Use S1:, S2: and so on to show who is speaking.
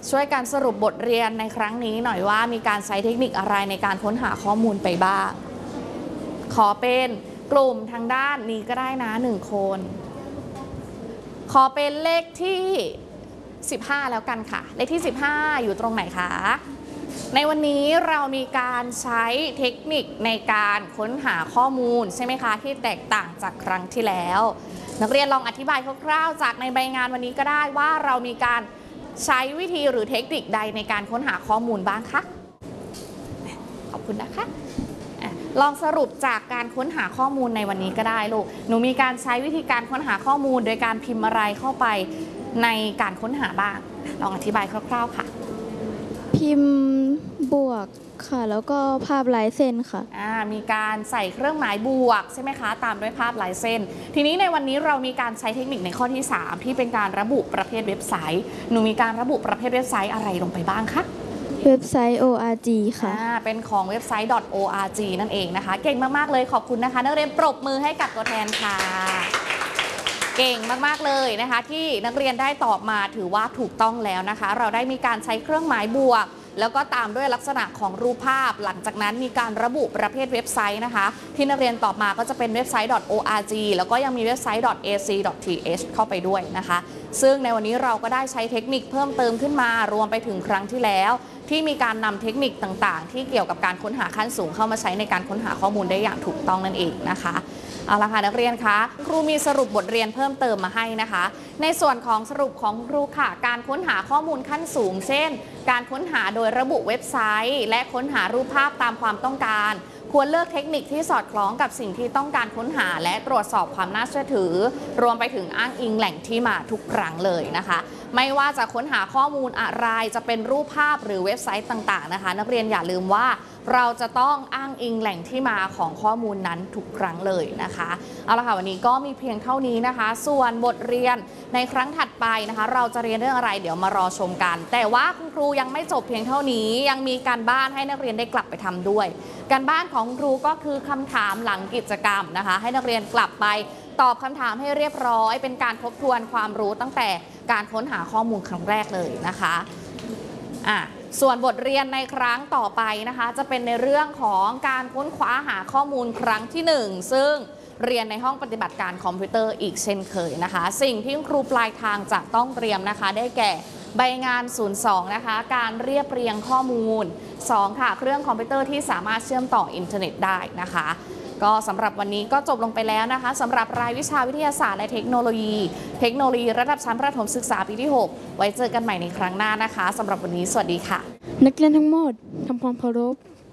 S1: ช่วยกันสรุปบทเรียนในครั้งนี้หน่อยว่ามีการใช้เทคนิคอะไรในการค้นหาข้อมูลไปบ้างขอเป็นกลุ่มทางด้านนี้ก็ได้นะ1คนขอเป็นเลขที่15แล้วกันค่ะเลขที่15อยู่ตรงไหนคะในวันนี้เรามีการใช้เทคนิคในการค้นหาข้อมูลใช่ไหมคะที่แตกต่างจากครั้งที่แล้วนักเรียนลองอธิบายคร่าวๆจากในใบงานวันนี้ก็ได้ว่าเรามีการใช้วิธีหรือเทคนิคใดในการค้นหาข้อมูลบ้างคะขอบคุณนะคะลองสรุปจากการค้นหาข้อมูลในวันนี้ก็ได้ลูกหนูมีการใช้วิธีการค้นหาข้อมูลโดยการพิมพ์อะไรเข้าไปในการค้นหาบ้างลองอธิบายคร่าวๆค่ะ
S2: พิมพ์บวกค่ะแล้วก็ภาพลายเส้นค่ะ
S1: มีการใส่เครื่องหมายบวกใช่ไหมคะตามด้วยภาพลายเส้นทีนี้ในวันนี้เรามีการใช้เทคนิคในข้อที่3ที่เป็นการระบุประเภทเว็บไซต์หนูมีการระบุประเภทเว็บไซต์อะไรลงไปบ้างคะ
S2: เว็บไซต์ org ค่ะ
S1: เป็นของเว็บไซต์ .org นั่นเองนะคะเก่งมากๆเลยขอบคุณนะคะนักเรียนปรบมือให้กับตัวแทนค่ะเก่งมากๆเลยนะคะที่นักเรียนได้ตอบมาถือว่าถูกต้องแล้วนะคะเราได้มีการใช้เครื่องหมายบวกแล้วก็ตามด้วยลักษณะของรูปภาพหลังจากนั้นมีการระบุประเภทเว็บไซต์นะคะที่นักเรียนตอบมาก็จะเป็นเว็บไซต์ .org แล้วก็ยังมีเว็บไซต์ .ac.th เข้าไปด้วยนะคะซึ่งในวันนี้เราก็ได้ใช้เทคนิคเพิ่มเติมขึ้นมารวมไปถึงครั้งที่แล้วที่มีการนำเทคนิคต่างๆที่เกี่ยวกับการค้นหาขั้นสูงเข้ามาใช้ในการค้นหาข้อมูลได้อย่างถูกต้องนั่นเองนะคะเอาละค่ะนักเรียนคะครูมีสรุปบทเรียนเพิ่มเติมมาให้นะคะในส่วนของสรุปของครูค่ะการค้นหาข้อมูลขั้นสูงเช่นการค้นหาโดยระบุเว็บไซต์และค้นหารูปภาพตามความต้องการควรเลือกเทคนิคที่สอดคล้องกับสิ่งที่ต้องการค้นหาและตรวจสอบความน่าเชื่อถือรวมไปถึงอ้างอิงแหล่งที่มาทุกครั้งเลยนะคะไม่ว่าจะค้นหาข้อมูลอะไรจะเป็นรูปภาพหรือเว็บไซต์ต่างๆนะคะนักเรียนอย่าลืมว่าเราจะต้องอ้างอิงแหล่งที่มาของข้อมูลนั้นทุกครั้งเลยนะคะเอาละค่ะวันนี้ก็มีเพียงเท่านี้นะคะส่วนบทเรียนในครั้งถัดไปนะคะเราจะเรียนเรื่องอะไรเดี๋ยวมารอชมกันแต่ว่าคุณครูยังไม่จบเพียงเท่านี้ยังมีการบ้านให้นักเรียนได้กลับไปทำด้วยการบ้านของครูก็คือคำถามหลังกิจกรรมนะคะให้นักเรียนกลับไปตอบคำถามให้เรียบร้อยเป็นการทบทวนความรู้ตั้งแต่การค้นหาข้อมูลครั้งแรกเลยนะคะส่วนบทเรียนในครั้งต่อไปนะคะจะเป็นในเรื่องของการค้นคว้าหาข้อมูลครั้งที่1ซึ่งเรียนในห้องปฏิบัติการคอมพิวเตอร์อีกเช่นเคยนะคะสิ่งที่ครูปลายทางจะต้องเตรียมนะคะได้แก่ใบงาน 02 นะคะการเรียบเรียงข้อมูล2ค่ะเครื่องคอมพิวเตอร์ที่สามารถเชื่อมต่ออินเทอร์เน็ตได้นะคะก็สำหรับวันนี้ก็จบลงไปแล้วนะคะสำหรับรายวิชาวิทยาศาสตร์และเทคโนโลยีระดับชั้นประถมศึกษาปีที่6ไว้เจอกันใหม่ในครั้งหน้านะคะสำหรับวันนี้สวัสดีค่ะ
S2: นักเรียนทั้งหมดทำความเคารพ